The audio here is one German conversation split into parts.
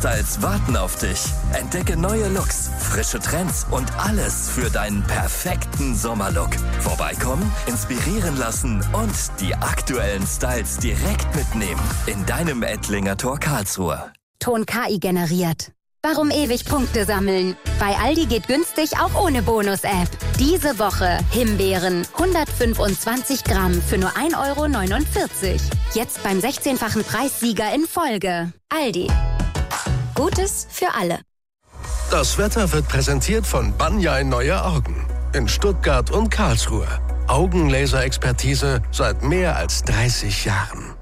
Styles warten auf dich. Entdecke neue Looks, frische Trends und alles für deinen perfekten Sommerlook. Vorbeikommen, inspirieren lassen und die aktuellen Styles direkt mitnehmen. In deinem Ettlinger Tor Karlsruhe. Ton KI generiert. Warum ewig Punkte sammeln? Bei Aldi geht günstig auch ohne Bonus-App. Diese Woche Himbeeren 125 Gramm für nur 1,49 €. Jetzt beim 16-fachen Preissieger in Folge. Aldi. Gutes für alle. Das Wetter wird präsentiert von Banjai Neue Augen in Stuttgart und Karlsruhe. Augenlaser-Expertise seit mehr als 30 Jahren.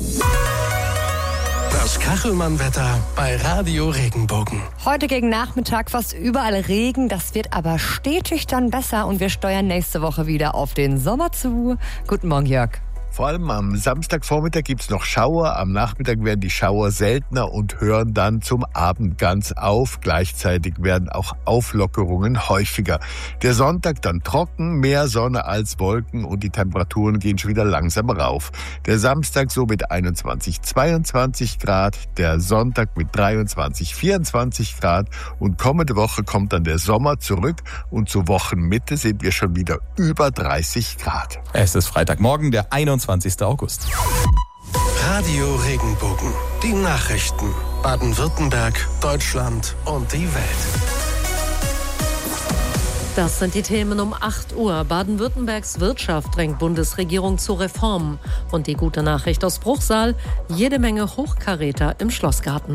Das Kachelmann-Wetter bei Radio Regenbogen. Heute gegen Nachmittag fast überall Regen. Das wird aber stetig dann besser und wir steuern nächste Woche wieder auf den Sommer zu. Guten Morgen, Jörg. Vor allem am Samstagvormittag gibt's noch Schauer. Am Nachmittag werden die Schauer seltener und hören dann zum Abend ganz auf. Gleichzeitig werden auch Auflockerungen häufiger. Der Sonntag dann trocken, mehr Sonne als Wolken und die Temperaturen gehen schon wieder langsam rauf. Der Samstag so mit 21, 22 Grad, der Sonntag mit 23, 24 Grad und kommende Woche kommt dann der Sommer zurück und zur Wochenmitte sind wir schon wieder über 30 Grad. Es ist Freitagmorgen, der 21. August. Radio Regenbogen. Die Nachrichten. Baden-Württemberg, Deutschland und die Welt. Das sind die Themen um 8 Uhr. Baden-Württembergs Wirtschaft drängt Bundesregierung zu Reformen. Und die gute Nachricht aus Bruchsal, jede Menge Hochkaräter im Schlossgarten.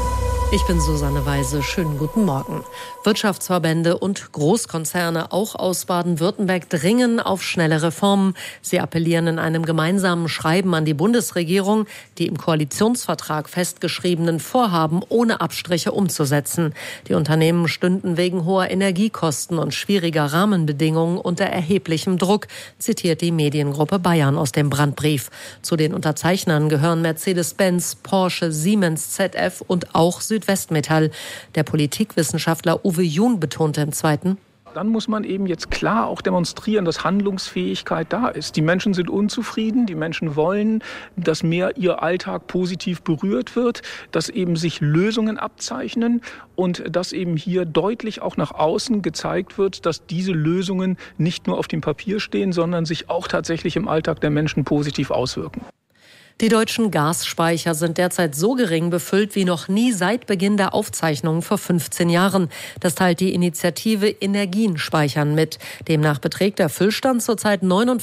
Ich bin Susanne Weise. Schönen guten Morgen. Wirtschaftsverbände und Großkonzerne auch aus Baden-Württemberg dringen auf schnelle Reformen. Sie appellieren in einem gemeinsamen Schreiben an die Bundesregierung, die im Koalitionsvertrag festgeschriebenen Vorhaben ohne Abstriche umzusetzen. Die Unternehmen stünden wegen hoher Energiekosten und schwieriger Rahmenbedingungen unter erheblichem Druck, zitiert die Mediengruppe Bayern aus dem Brandbrief. Zu den Unterzeichnern gehören Mercedes-Benz, Porsche, Siemens, ZF und auch Südwestmetall. Der Politikwissenschaftler Uwe Jun betonte im Zweiten: Dann muss man eben jetzt klar auch demonstrieren, dass Handlungsfähigkeit da ist. Die Menschen sind unzufrieden, die Menschen wollen, dass mehr ihr Alltag positiv berührt wird, dass eben sich Lösungen abzeichnen und dass eben hier deutlich auch nach außen gezeigt wird, dass diese Lösungen nicht nur auf dem Papier stehen, sondern sich auch tatsächlich im Alltag der Menschen positiv auswirken. Die deutschen Gasspeicher sind derzeit so gering befüllt wie noch nie seit Beginn der Aufzeichnungen vor 15 Jahren. Das teilt die Initiative Energien speichern mit. Demnach beträgt der Füllstand zurzeit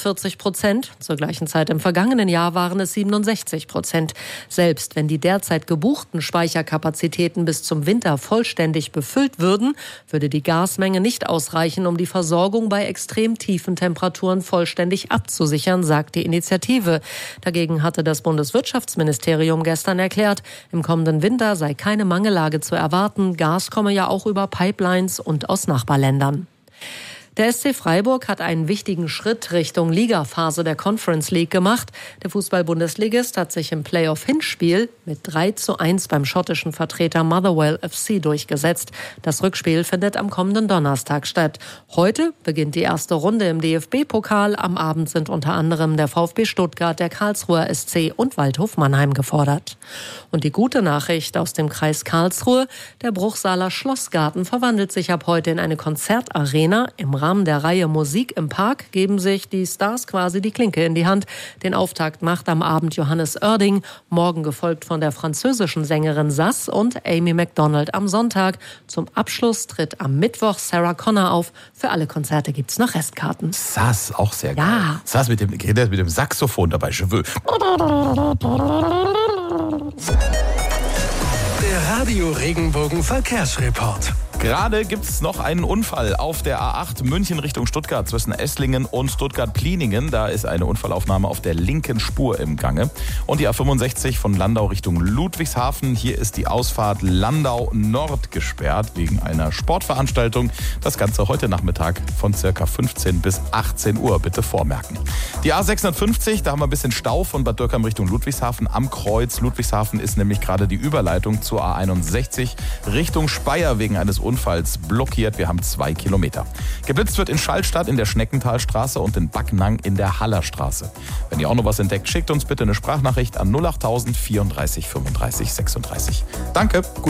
49%. Zur gleichen Zeit im vergangenen Jahr waren es 67%. Selbst wenn die derzeit gebuchten Speicherkapazitäten bis zum Winter vollständig befüllt würden, würde die Gasmenge nicht ausreichen, um die Versorgung bei extrem tiefen Temperaturen vollständig abzusichern, sagt die Initiative. Dagegen hatte das Bundeswirtschaftsministerium gestern erklärt, im kommenden Winter sei keine Mangellage zu erwarten. Gas komme ja auch über Pipelines und aus Nachbarländern. Der SC Freiburg hat einen wichtigen Schritt Richtung Ligaphase der Conference League gemacht. Der Fußball-Bundesligist hat sich im Playoff-Hinspiel mit 3:1 beim schottischen Vertreter Motherwell FC durchgesetzt. Das Rückspiel findet am kommenden Donnerstag statt. Heute beginnt die erste Runde im DFB-Pokal. Am Abend sind unter anderem der VfB Stuttgart, der Karlsruher SC und Waldhof Mannheim gefordert. Und die gute Nachricht aus dem Kreis Karlsruhe: Der Bruchsaler Schlossgarten verwandelt sich ab heute in eine Konzertarena. Im Rahmen der Reihe Musik im Park geben sich die Stars quasi die Klinke in die Hand. Den Auftakt macht am Abend Johannes Oerding, morgen gefolgt von der französischen Sängerin Sass und Amy Macdonald am Sonntag. Zum Abschluss tritt am Mittwoch Sarah Connor auf. Für alle Konzerte gibt's noch Restkarten. Sass, auch sehr geil. Ja. Sass mit dem Saxophon dabei. Je veux. Der Radio Regenbogen Verkehrsreport. Gerade gibt es noch einen Unfall auf der A8 München Richtung Stuttgart zwischen Esslingen und Stuttgart-Pliningen. Da ist eine Unfallaufnahme auf der linken Spur im Gange. Und die A65 von Landau Richtung Ludwigshafen. Hier ist die Ausfahrt Landau Nord gesperrt wegen einer Sportveranstaltung. Das Ganze heute Nachmittag von ca. 15 bis 18 Uhr. Bitte vormerken. Die A650, da haben wir ein bisschen Stau von Bad Dürkheim Richtung Ludwigshafen am Kreuz. Ludwigshafen ist nämlich gerade die Überleitung zur A61 Richtung Speyer wegen eines Unfalls blockiert. Wir haben 2 Kilometer. Geblitzt wird in Schallstadt in der Schneckentalstraße und in Backnang in der Hallerstraße. Wenn ihr auch noch was entdeckt, schickt uns bitte eine Sprachnachricht an 08000 34 35 36. Danke.